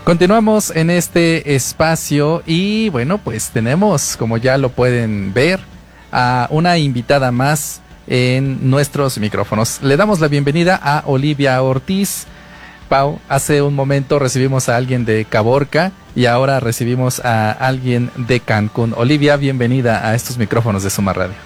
Continuamos en este espacio y bueno, pues tenemos, como ya lo pueden ver, a una invitada más en nuestros micrófonos. Le damos la bienvenida a Olivia Ortiz. Pau, hace un momento recibimos a alguien de Caborca y ahora recibimos a alguien de Cancún. Olivia, bienvenida a estos micrófonos de Suma Radio.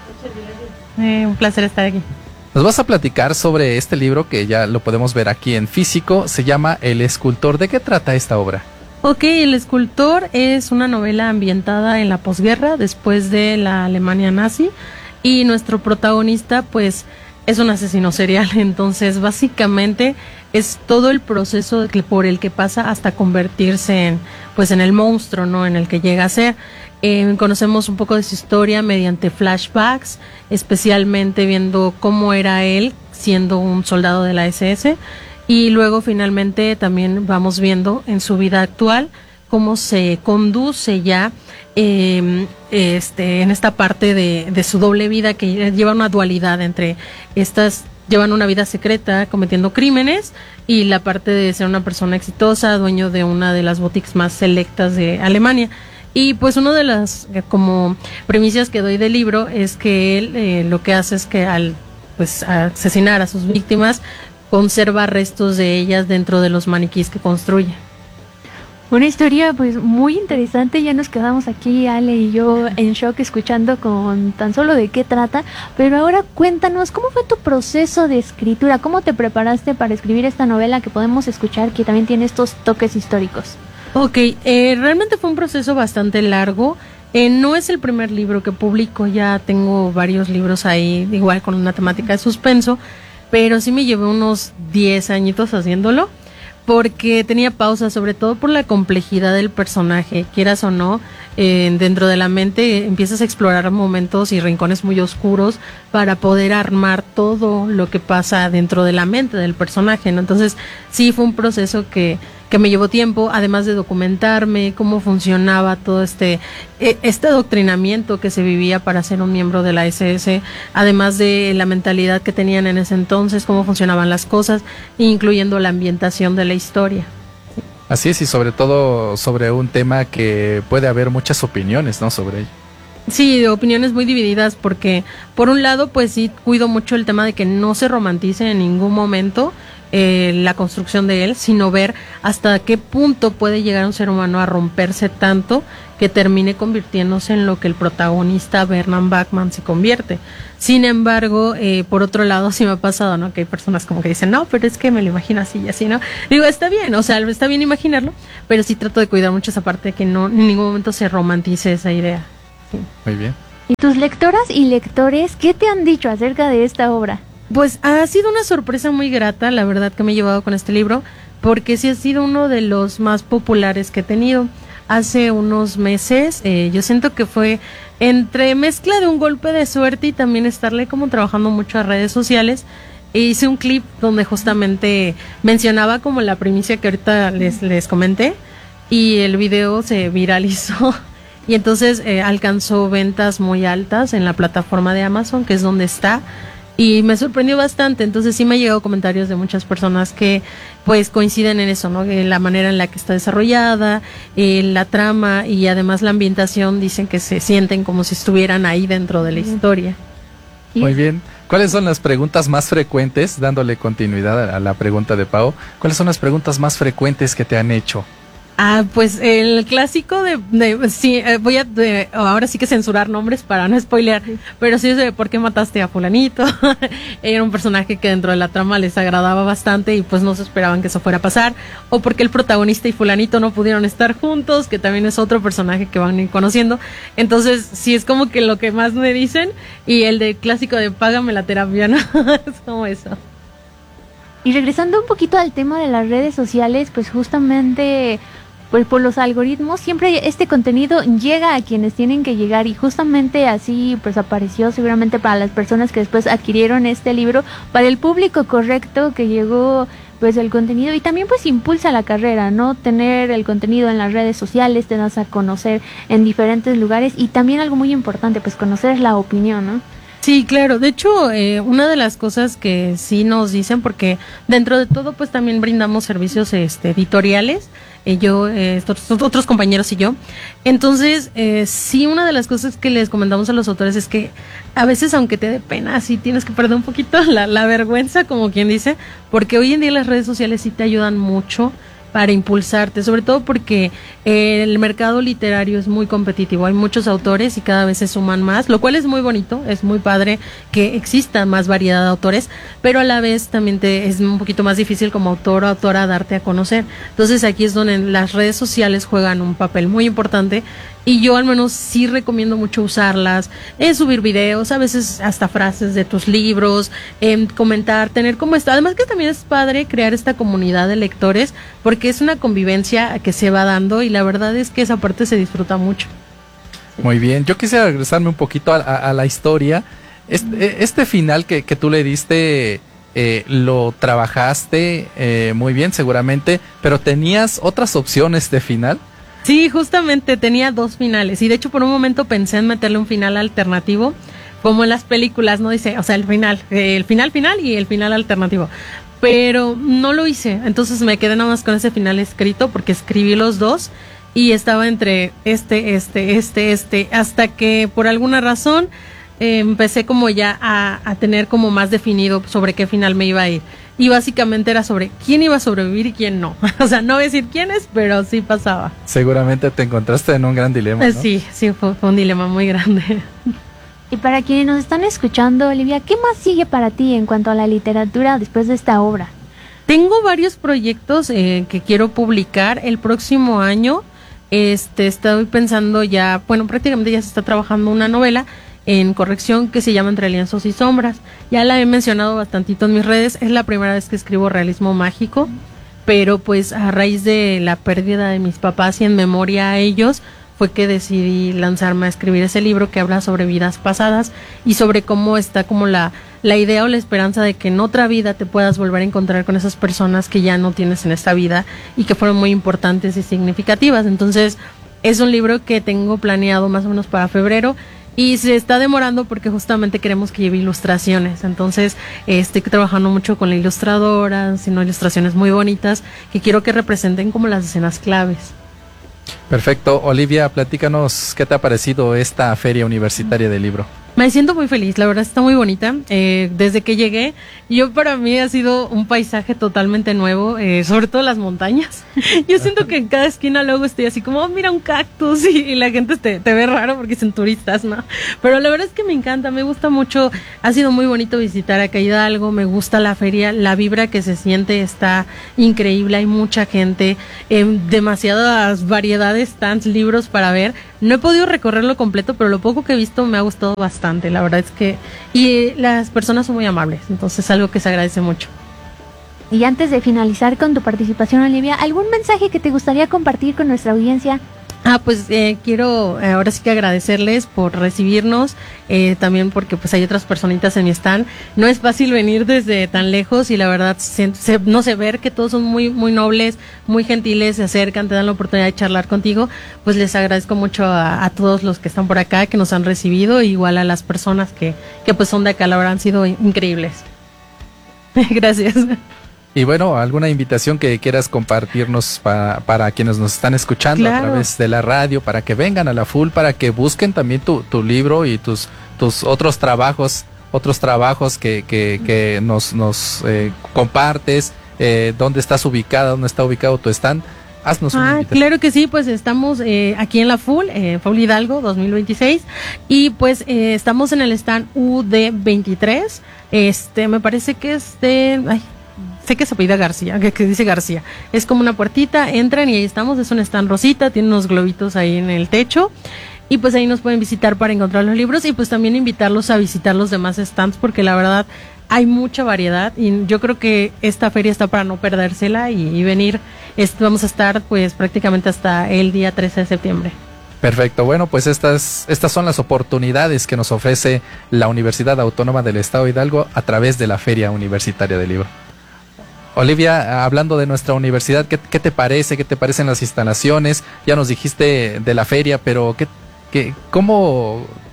Un placer estar aquí. Nos vas a platicar sobre este libro que ya lo podemos ver aquí en físico. Se llama El Escultor. ¿De qué trata esta obra? Ok, El Escultor es una novela ambientada en la posguerra, después de la Alemania nazi, y nuestro protagonista pues es un asesino serial. Entonces básicamente es todo el proceso por el que pasa hasta convertirse en el monstruo, ¿no?, en el que llega a ser. Conocemos un poco de su historia mediante flashbacks, especialmente viendo cómo era él siendo un soldado de la SS, y luego finalmente también vamos viendo en su vida actual cómo se conduce ya en esta parte de su doble vida, que lleva una dualidad entre llevan una vida secreta cometiendo crímenes y la parte de ser una persona exitosa, dueño de una de las boutiques más selectas de Alemania. Y pues una de las como premisas que doy del libro es que él lo que hace es que al asesinar a sus víctimas conserva restos de ellas dentro de los maniquíes que construye. Una historia pues muy interesante. Ya nos quedamos aquí, Ale y yo, en shock escuchando con tan solo de qué trata. Pero ahora cuéntanos, ¿cómo fue tu proceso de escritura? ¿Cómo te preparaste para escribir esta novela que podemos escuchar, que también tiene estos toques históricos? Ok, realmente fue un proceso bastante largo. No es el primer libro que publico, ya tengo varios libros ahí, igual con una temática de suspenso, pero sí me llevé unos 10 añitos haciéndolo, porque tenía pausas, sobre todo por la complejidad del personaje, quieras o no. Dentro de la mente empiezas a explorar momentos y rincones muy oscuros para poder armar todo lo que pasa dentro de la mente del personaje, ¿no? Entonces sí fue un proceso que me llevó tiempo, además de documentarme cómo funcionaba todo este adoctrinamiento que se vivía para ser un miembro de la SS, además de la mentalidad que tenían en ese entonces, cómo funcionaban las cosas, incluyendo la ambientación de la historia. Así es, y sobre todo sobre un tema que puede haber muchas opiniones, ¿no?, sobre ello. Sí, opiniones muy divididas, porque por un lado pues sí cuido mucho el tema de que no se romantice en ningún momento la construcción de él, sino ver hasta qué punto puede llegar un ser humano a romperse tanto que termine convirtiéndose en lo que el protagonista Bernard Bachmann se convierte. Sin embargo, por otro lado sí me ha pasado, ¿no?, que hay personas como que dicen, no, pero es que me lo imagino así y así, ¿no? Digo, está bien, o sea, está bien imaginarlo, pero sí trato de cuidar mucho esa parte de que no en ningún momento se romantice esa idea. Sí. Muy bien. ¿Y tus lectoras y lectores qué te han dicho acerca de esta obra? Pues ha sido una sorpresa muy grata, la verdad, que me he llevado con este libro, porque sí ha sido uno de los más populares que he tenido. Hace unos meses, yo siento que fue entre mezcla de un golpe de suerte y también estarle como trabajando mucho a redes sociales. Hice un clip donde justamente mencionaba como la primicia que ahorita les comenté, y el video se viralizó y entonces alcanzó ventas muy altas en la plataforma de Amazon, que es donde está. Y me sorprendió bastante. Entonces sí me han llegado comentarios de muchas personas que pues coinciden en eso, ¿no? En la manera en la que está desarrollada, la trama y además la ambientación. Dicen que se sienten como si estuvieran ahí dentro de la historia. Muy bien. ¿Cuáles son las preguntas más frecuentes, dándole continuidad a la pregunta de Pau, cuáles son las preguntas más frecuentes que te han hecho? Pues el clásico sí, voy a ahora sí que censurar nombres para no spoilear, pero sí es de por qué mataste a fulanito. Era un personaje que dentro de la trama les agradaba bastante y pues no se esperaban que eso fuera a pasar, o porque el protagonista y fulanito no pudieron estar juntos, que también es otro personaje que van a ir conociendo. Entonces sí es como que lo que más me dicen, y el de clásico de págame la terapia, ¿no? Es como eso. Y regresando un poquito al tema de las redes sociales, pues justamente pues por los algoritmos siempre este contenido llega a quienes tienen que llegar, y justamente así pues apareció seguramente para las personas que después adquirieron este libro, para el público correcto que llegó pues el contenido, y también pues impulsa la carrera, ¿no? Tener el contenido en las redes sociales, te das a conocer en diferentes lugares, y también algo muy importante, pues conocer la opinión, ¿no? Sí, claro. De hecho, una de las cosas que sí nos dicen, porque dentro de todo, pues también brindamos servicios editoriales, otros compañeros y yo. Entonces, sí, una de las cosas que les comentamos a los autores es que a veces, aunque te dé pena, sí tienes que perder un poquito la vergüenza, como quien dice, porque hoy en día las redes sociales sí te ayudan mucho para impulsarte, sobre todo porque el mercado literario es muy competitivo, hay muchos autores y cada vez se suman más, lo cual es muy bonito, es muy padre que exista más variedad de autores, pero a la vez también es un poquito más difícil como autor o autora darte a conocer. Entonces aquí es donde las redes sociales juegan un papel muy importante y yo al menos sí recomiendo mucho usarlas, subir videos, a veces hasta frases de tus libros, comentar, tener como esto. Además que también es padre crear esta comunidad de lectores porque es una convivencia que se va dando y la verdad es que esa parte se disfruta mucho. Muy bien, yo quisiera regresarme un poquito a la historia. Este final que tú le diste, lo trabajaste muy bien seguramente, pero ¿tenías otras opciones de final? Sí, justamente tenía 2 finales y de hecho por un momento pensé en meterle un final alternativo, como en las películas, ¿no? Dice, o sea, el final y el final alternativo, pero no lo hice, entonces me quedé nada más con ese final escrito porque escribí los 2 y estaba entre hasta que por alguna razón empecé como ya a tener como más definido sobre qué final me iba a ir. Y básicamente era sobre quién iba a sobrevivir y quién no. O sea, no voy a decir quiénes, pero sí pasaba. Seguramente te encontraste en un gran dilema, ¿no? Sí, fue un dilema muy grande. Y para quienes nos están escuchando, Olivia, ¿qué más sigue para ti en cuanto a la literatura después de esta obra? Tengo varios proyectos que quiero publicar el próximo año. Estoy pensando ya, bueno, prácticamente ya se está trabajando una novela en corrección que se llama Entre lienzos y sombras. Ya la he mencionado bastantito en mis redes, es la primera vez que escribo realismo mágico, pero pues a raíz de la pérdida de mis papás y en memoria a ellos, fue que decidí lanzarme a escribir ese libro que habla sobre vidas pasadas y sobre cómo está como la idea o la esperanza de que en otra vida te puedas volver a encontrar con esas personas que ya no tienes en esta vida y que fueron muy importantes y significativas. Entonces, es un libro que tengo planeado más o menos para febrero. Y se está demorando porque justamente queremos que lleve ilustraciones. Entonces, estoy trabajando mucho con la ilustradora, haciendo ilustraciones muy bonitas que quiero que representen como las escenas claves. Perfecto. Olivia, platícanos qué te ha parecido esta Feria Universitaria del Libro. Me siento muy feliz, la verdad está muy bonita. Desde que llegué, para mí ha sido un paisaje totalmente nuevo, sobre todo las montañas. Yo siento que en cada esquina luego estoy así como, oh, mira un cactus y la gente te ve raro porque son turistas, ¿no? Pero la verdad es que me encanta, me gusta mucho. Ha sido muy bonito visitar acá Hidalgo, me gusta la feria, la vibra que se siente está increíble, hay mucha gente, demasiadas variedades, stands, libros para ver. No he podido recorrerlo completo, pero lo poco que he visto me ha gustado bastante. La verdad es que... Y las personas son muy amables, entonces es algo que se agradece mucho. Y antes de finalizar con tu participación, Olivia, ¿algún mensaje que te gustaría compartir con nuestra audiencia? Pues quiero ahora sí que agradecerles por recibirnos, también porque pues hay otras personitas en mi stand. No es fácil venir desde tan lejos y la verdad no sé, ver que todos son muy muy nobles, muy gentiles, se acercan, te dan la oportunidad de charlar contigo. Pues les agradezco mucho a todos los que están por acá, que nos han recibido, igual a las personas que pues son de acá, la verdad han sido increíbles. Gracias. Y bueno, ¿alguna invitación que quieras compartirnos para quienes nos están escuchando? Claro. A través de la radio, para que vengan a la FUL, para que busquen también tu libro y tus otros trabajos que nos compartes, dónde estás ubicada, dónde está ubicado tu stand? Haznos una invitación. Claro que sí, pues estamos aquí en la FUL Hidalgo 2026 y pues estamos en el stand UD23, me parece que es de... sé que se apellida García, que dice García. Es como una puertita, entran y ahí estamos, es un stand rosita, tiene unos globitos ahí en el techo. Y pues ahí nos pueden visitar para encontrar los libros y pues también invitarlos a visitar los demás stands porque la verdad hay mucha variedad y yo creo que esta feria está para no perdérsela y venir. Vamos a estar pues prácticamente hasta el día 13 de septiembre. Perfecto, bueno, pues estas son las oportunidades que nos ofrece la Universidad Autónoma del Estado de Hidalgo a través de la Feria Universitaria del Libro. Olivia, hablando de nuestra universidad, ¿qué te parece? ¿Qué te parecen las instalaciones? Ya nos dijiste de la feria, pero ¿cómo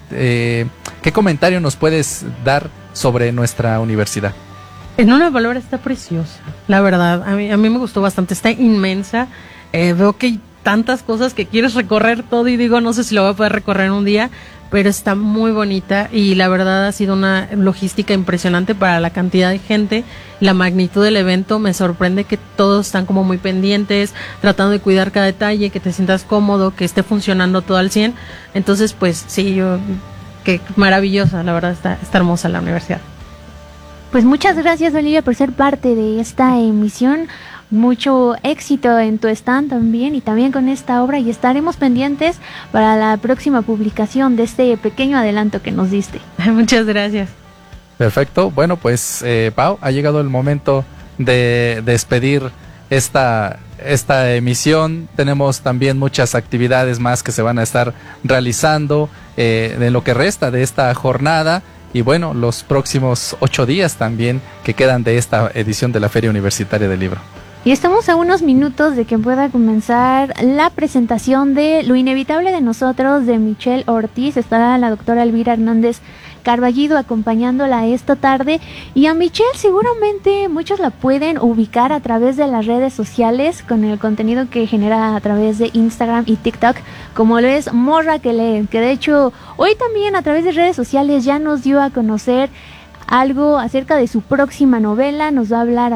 ¿qué comentario nos puedes dar sobre nuestra universidad? En una palabra, está preciosa, la verdad. A mí me gustó bastante, está inmensa. Veo que hay tantas cosas que quieres recorrer todo y digo, no sé si lo voy a poder recorrer en un día, pero está muy bonita y la verdad ha sido una logística impresionante para la cantidad de gente, la magnitud del evento. Me sorprende que todos están como muy pendientes, tratando de cuidar cada detalle, que te sientas cómodo, que esté funcionando todo al 100. Entonces, pues sí, que maravillosa, la verdad está hermosa la universidad. Pues muchas gracias, Olivia, por ser parte de esta emisión. Mucho éxito en tu stand también y también con esta obra, y estaremos pendientes para la próxima publicación de este pequeño adelanto que nos diste. Muchas gracias. Perfecto. Bueno, pues Pau, ha llegado el momento de despedir esta emisión. Tenemos también muchas actividades más que se van a estar realizando en lo que resta de esta jornada. Y bueno, los próximos 8 días también que quedan de esta edición de la Feria Universitaria del Libro. Y estamos a unos minutos de que pueda comenzar la presentación de Lo Inevitable de Nosotros de Michelle Ortiz. Estará la doctora Elvira Hernández Carballido acompañándola esta tarde. Y a Michelle seguramente muchos la pueden ubicar a través de las redes sociales con el contenido que genera a través de Instagram y TikTok, como lo es Morra que lee, que de hecho hoy también a través de redes sociales ya nos dio a conocer algo acerca de su próxima novela. Nos va a hablar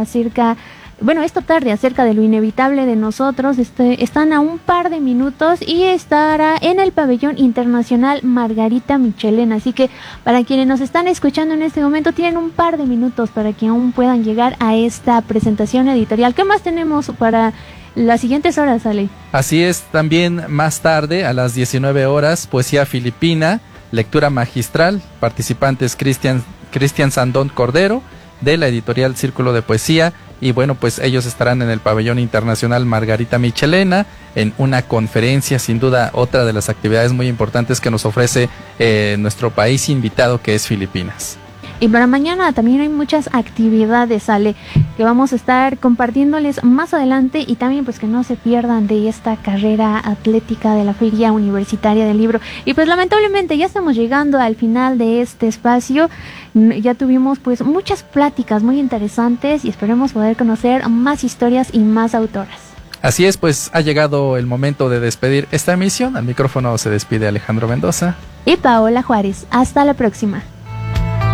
esta tarde acerca de Lo Inevitable de Nosotros. Están a un par de minutos y estará en el Pabellón Internacional Margarita Michelena. Así que para quienes nos están escuchando en este momento, tienen un par de minutos para que aún puedan llegar a esta presentación editorial. ¿Qué más tenemos para las siguientes horas, Ale? Así es, también más tarde a las 19 horas, poesía filipina, lectura magistral, participantes Cristian Sandón Cordero, de la editorial Círculo de Poesía. Y bueno, pues ellos estarán en el Pabellón Internacional Margarita Michelena en una conferencia, sin duda otra de las actividades muy importantes que nos ofrece nuestro país invitado, que es Filipinas. Y para mañana también hay muchas actividades, Ale, que vamos a estar compartiéndoles más adelante, y también pues que no se pierdan de esta carrera atlética de la Feria Universitaria del Libro. Y pues lamentablemente ya estamos llegando al final de este espacio. Ya tuvimos pues muchas pláticas muy interesantes y esperemos poder conocer más historias y más autoras. Así es, pues ha llegado el momento de despedir esta emisión. Al micrófono se despide Alejandro Mendoza y Paola Juárez. Hasta la próxima.